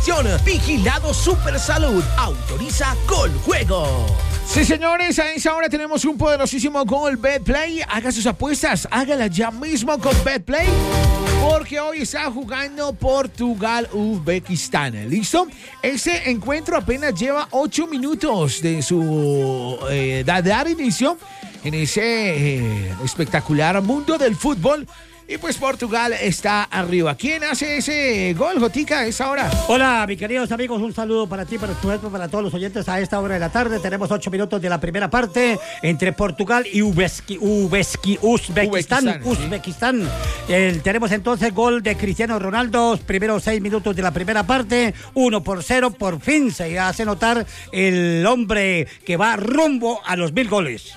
Nutrición. Vigilado Supersalud. Autoriza Coljuegos. Sí, señores, a esa hora tenemos un poderosísimo Gol Betplay. Haga sus apuestas, hágalas ya mismo con Betplay, porque hoy está jugando Portugal-Uzbekistán. ¿Listo? Ese encuentro apenas lleva 8 minutos de su dar inicio en ese espectacular mundo del fútbol. Y pues Portugal está arriba. ¿Quién hace ese gol, Jotica, a esa hora? Hola, mis queridos amigos, un saludo para ti, para todos los oyentes a esta hora de la tarde. Tenemos 8 minutos de la primera parte entre Portugal y Uzbekistán. Tenemos entonces gol de Cristiano Ronaldo, primeros 6 minutos de la primera parte, 1-0. Por fin se hace notar el hombre que va rumbo a los 1000 goles.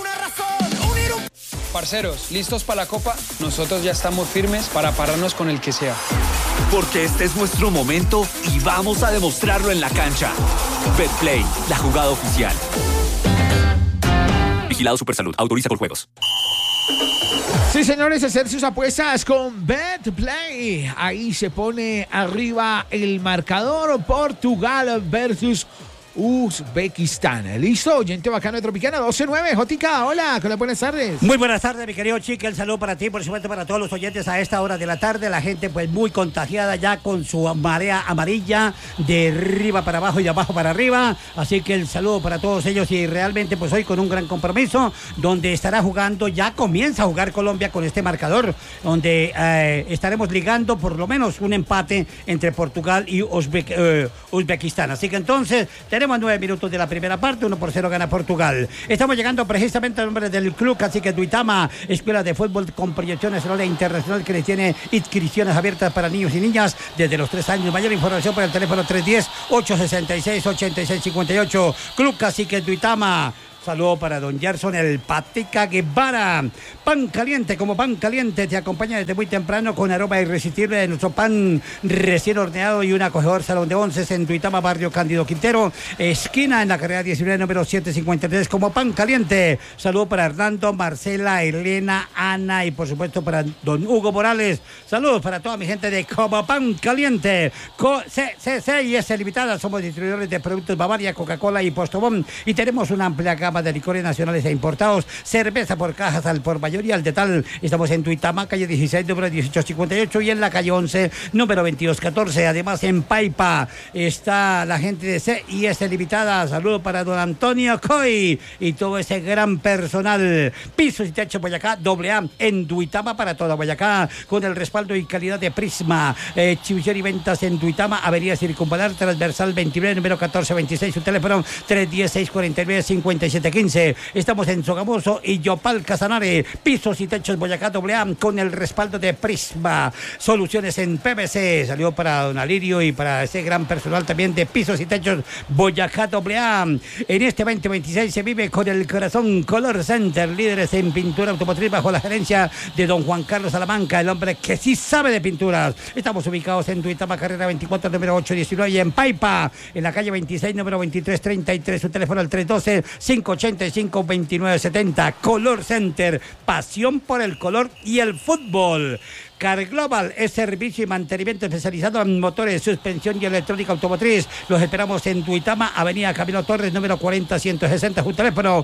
Parceros, ¿listos para la Copa? Nosotros ya estamos firmes para pararnos con el que sea. Porque este es nuestro momento y vamos a demostrarlo en la cancha. Betplay, la jugada oficial. Vigilado Supersalud. Autoriza Coljuegos. Sí, señores, hacer sus apuestas con Betplay. Ahí se pone arriba el marcador. Portugal versus Uzbekistán. ¿Listo? Oyente bacano de Tropicana 12-9. Jotica, hola, con las buenas tardes. Muy buenas tardes, mi querido Chique. El saludo para ti, por supuesto, para todos los oyentes a esta hora de la tarde. La gente, pues, muy contagiada ya con su marea amarilla de arriba para abajo y de abajo para arriba. Así que el saludo para todos ellos y realmente, pues, hoy con un gran compromiso donde estará jugando, ya comienza a jugar Colombia con este marcador, donde estaremos ligando por lo menos un empate entre Portugal y Uzbekistán. Así que entonces, tenemos 9 minutos de la primera parte, 1-0 gana Portugal. Estamos llegando precisamente al nombre del club, así que Duitama, escuela de fútbol con proyección nacional e internacional que les tiene inscripciones abiertas para niños y niñas desde los 3 años. Mayor información por el teléfono 310-866-8658. Club Cacique Duitama. Saludo para don Gerson el Patica Guevara. Pan caliente, como pan caliente, te acompaña desde muy temprano con aroma irresistible de nuestro pan recién horneado y un acogedor salón de onces en Duitama, barrio Cándido Quintero, esquina en la carrera 19, número 753, como pan caliente. Saludo para Hernando, Marcela, Elena, Ana y por supuesto para don Hugo Morales. Saludos para toda mi gente de Como Pan Caliente. CCC y S Limitada, somos distribuidores de productos Bavaria, Coca-Cola y Postobón y tenemos una amplia gama de licores nacionales e importados, cerveza por cajas al por mayor y al detal. Estamos en Duitama, calle 16, número 1858 y en la calle 11, número 2214. Además en Paipa está la gente de C&S Limitada. Saludo para don Antonio Coy y todo ese gran personal. Pisos y techo Boyacá AA en Duitama para toda Boyacá, con el respaldo y calidad de Prisma. Exhibición y ventas en Duitama, avenida Circunvalar, transversal 29, número 1426. Su teléfono 310-649-5715. Estamos en Sogamoso y Yopal Casanare. Pisos y techos Boyacá AA con el respaldo de Prisma. Soluciones en PVC. Salió para don Alirio y para ese gran personal también de Pisos y techos Boyacá AA. En este 2026 se vive con el corazón. Color Center, líderes en pintura automotriz bajo la gerencia de don Juan Carlos Salamanca, el hombre que sí sabe de pinturas. Estamos ubicados en Duitama, carrera 24, número 819 y en Paipa, en la calle 26, número 2333. Su teléfono al 312-585-2970. Color Center, pasión por el color y el fútbol. Car Global es servicio y mantenimiento especializado en motores, suspensión y electrónica automotriz. Los esperamos en Duitama, avenida Camilo Torres, número 40-160, su teléfono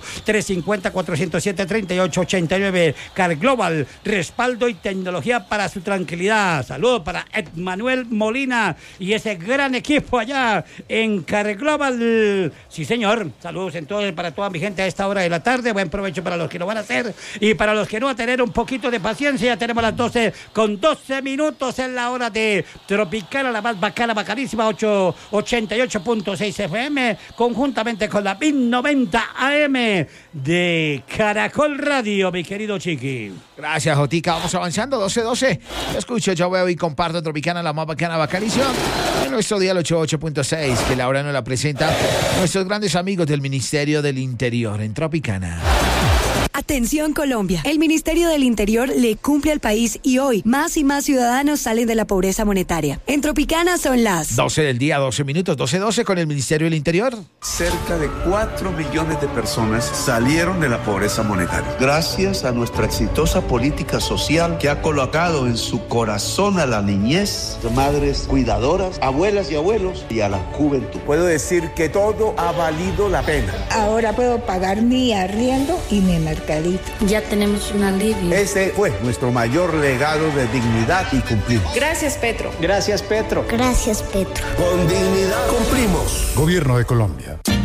350-407-3889. Car Global, respaldo y tecnología para su tranquilidad. Saludos para Edmanuel Molina y ese gran equipo allá en Car Global. Sí, señor. Saludos entonces para toda mi gente a esta hora de la tarde. Buen provecho para los que lo van a hacer y para los que no, a tener un poquito de paciencia. Ya tenemos las 12 con 12 minutos en la hora de Tropicana, la más bacana, bacanísima, 88.6 FM, conjuntamente con la 1090 AM de Caracol Radio, mi querido Chiqui. Gracias, Jotica. Vamos avanzando, 12-12. Yo escucho, yo veo y comparto Tropicana, la más bacana, bacanísima. En nuestro dial 88.6, que la hora nos la presenta nuestros grandes amigos del Ministerio del Interior en Tropicana. Atención Colombia, el Ministerio del Interior le cumple al país y hoy más y más ciudadanos salen de la pobreza monetaria. En Tropicana son las 12 del día, 12 minutos, 12:12 con el Ministerio del Interior. Cerca de 4 millones de personas salieron de la pobreza monetaria. Gracias a nuestra exitosa política social que ha colocado en su corazón a la niñez, madres cuidadoras, abuelas y abuelos y a la juventud. Puedo decir que todo ha valido la pena. Ahora puedo pagar mi arriendo y mi mercadito. Ya tenemos un alivio. Ese fue nuestro mayor legado de dignidad y cumplir. Gracias, Petro. Gracias, Petro. Gracias, Petro. Con dignidad cumplimos. Gobierno de Colombia.